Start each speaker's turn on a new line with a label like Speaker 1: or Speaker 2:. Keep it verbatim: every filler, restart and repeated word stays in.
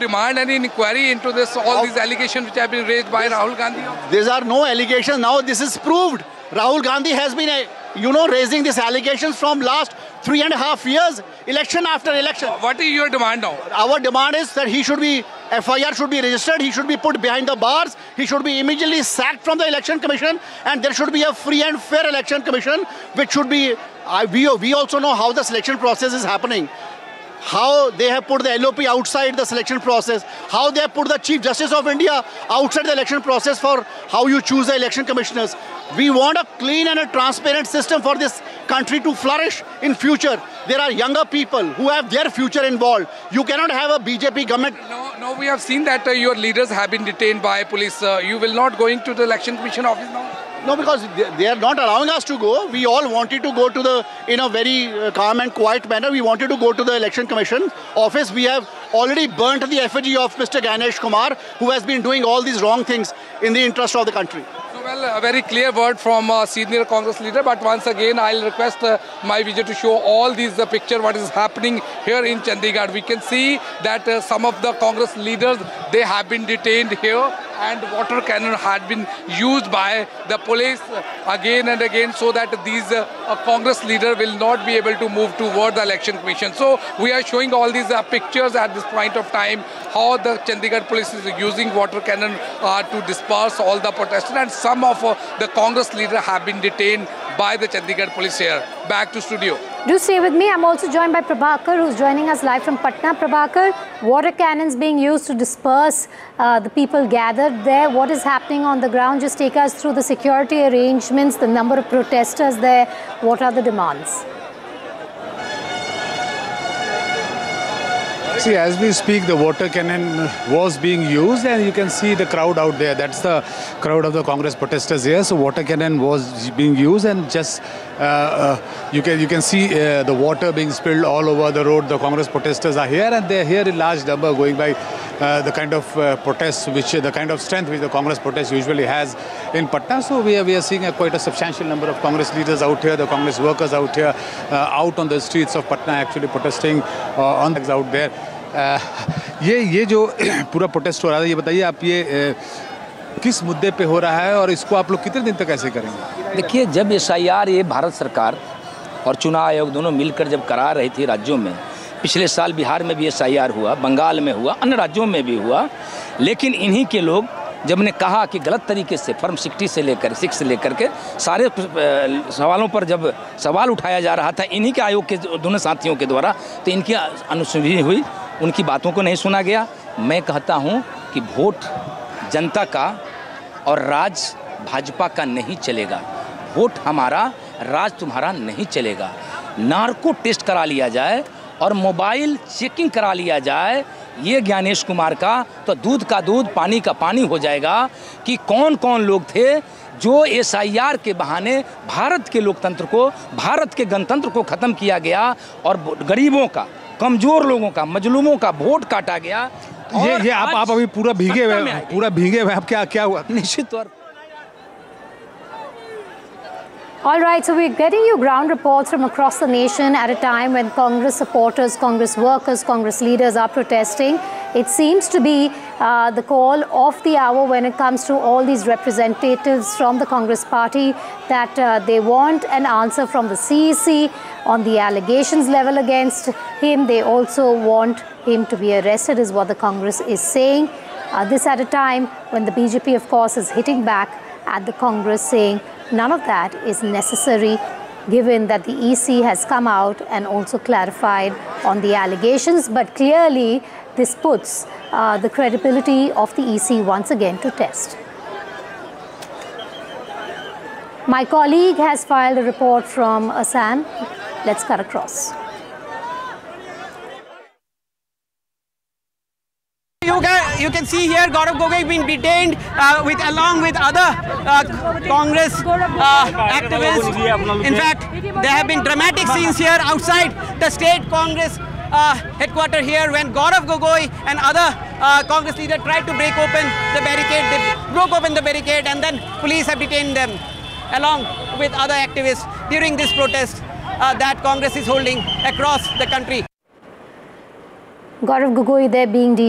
Speaker 1: demand any inquiry into this, all oh. these allegations which have been raised by Rahul Gandhi?
Speaker 2: These are no allegations. Now this is proved. Rahul Gandhi has been, a, you know, raising these allegations from last three and a half years, election after election.
Speaker 1: What is your demand now?
Speaker 2: Our demand is that he should be, F I R should be registered, he should be put behind the bars, he should be immediately sacked from the election commission, and there should be a free and fair election commission, which should be, uh, we, we also know how the selection process is happening. How they have put the L O P outside the selection process, how they have put the Chief Justice of India outside the election process for how you choose the election commissioners. We want a clean and a transparent system for this country to flourish in future. There are younger people who have their future involved. You cannot have a B J P government.
Speaker 1: No, no, we have seen that uh, your leaders have been detained by police. Uh, you will not going to the election commission office now?
Speaker 2: No, because they are not allowing us to go. We all wanted to go to the, in a very uh, calm and quiet manner, we wanted to go to the election commission office. We have already burnt the effigy of Mister Ganesh Kumar, who has been doing all these wrong things in the interest of the country.
Speaker 1: Well, a very clear word from a senior Congress leader, but once again, I'll request uh, my vision to show all these the picture what is happening here in Chandigarh. We can see that uh, some of the Congress leaders, they have been detained here, and water cannon had been used by the police again and again, so that these uh, uh, Congress leader will not be able to move toward the election commission. So we are showing all these uh, pictures at this point of time, how the Chandigarh police is using water cannon uh, to disperse all the protesters, and some Some of uh, the Congress leaders have been detained by the Chandigarh police here. Back to studio.
Speaker 3: Do stay with me. I'm also joined by Prabhakar, who's joining us live from Patna. Prabhakar, water cannons being used to disperse uh, the people gathered there. What is happening on the ground? Just take us through the security arrangements, the number of protesters there. What are the demands?
Speaker 4: See, as we speak, the water cannon was being used, and you can see the crowd out there. That's the crowd of the Congress protesters here. So water cannon was being used, and just uh, uh, you can you can see uh, the water being spilled all over the road. The Congress protesters are here, and they're here in large number, going by uh, the kind of uh, protests, which uh, the kind of strength which the Congress protest usually has in Patna. So we are we are seeing a quite a substantial number of Congress leaders out here, the Congress workers out here, uh, out on the streets of Patna, actually protesting uh, on out there. Uh, ये ये जो पूरा protest हो रहा है, ये बताइए आप ये uh, किस मुद्दे पे हो रहा है और इसको आप लोग कितने दिन तक ऐसे करेंगे?
Speaker 5: देखिए, जब एस आई आर ये भारत सरकार और चुनाव आयोग दोनों मिलकर जब करा रही थी राज्यों में, पिछले साल बिहार में भी एस आई आर हुआ, बंगाल में हुआ, अन्य राज्यों में भी हुआ, लेकिन इन्हीं के लोग जब ने कहा कि गलत तरीके से फर्म सिक्सटी से लेकर सिक्स से लेकर के सारे सवालों पर जब सवाल उठाया जा रहा था इन्हीं के आयोग के दोनों साथियों के द्वारा, तो इनकी अनसुनी हुई, उनकी बातों को नहीं सुना गया। मैं कहता हूं कि वोट जनता का और राज भाजपा का नहीं चलेगा, वोट हमारा, राज तुम्हारा नहीं चलेगा। नार्को टेस्ट करा लिया जाए और मोबाइल चेकिंग करा लिया जाए, ये ज्ञानेश कुमार का, तो दूध का दूध पानी का पानी हो जाएगा कि कौन कौन लोग थे जो एस आई आर के बहाने भारत के लोकतंत्र को, भारत के गणतंत्र को ख़त्म किया गया और गरीबों का, कमज़ोर लोगों का, मजलूमों का वोट काटा गया।
Speaker 4: ये ये आप आप अभी पूरा भीगे हुए पूरा भीगे हुए आप क्या क्या हुआ?
Speaker 5: निश्चित तौर
Speaker 3: All right, so we're getting you ground reports from across the nation at a time when Congress supporters, Congress workers, Congress leaders are protesting. It seems to be uh, the call of the hour when it comes to all these representatives from the Congress party that uh, they want an answer from the C E C on the allegations level against him. They also want him to be arrested, is what the Congress is saying. Uh, this at a time when the B J P, of course, is hitting back at the Congress, saying none of that is necessary, given that the E C has come out and also clarified on the allegations. But clearly, this puts uh, the credibility of the E C once again to test. My colleague has filed a report from Assam. Let's cut across.
Speaker 6: You can, you can see here Gaurav Gogoi being detained uh, with along with other uh, Congress uh, activists. In fact, there have been dramatic scenes here outside the state Congress uh, headquarters here when Gaurav Gogoi and other uh, Congress leaders tried to break open the barricade. They broke open the barricade and then police have detained them along with other activists during this protest uh, that Congress is holding across the country.
Speaker 3: Gaurav Gogoi there being detained.